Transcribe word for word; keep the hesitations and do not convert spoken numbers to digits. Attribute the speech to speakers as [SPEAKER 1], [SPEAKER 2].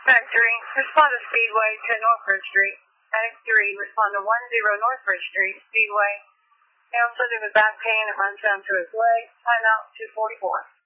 [SPEAKER 1] Mag three, respond to Speedway to Northbridge Street. Mag three, respond to one zero Northbridge Street, Speedway. Ham said it was back pain, it runs down to his leg. Timeout two forty-four.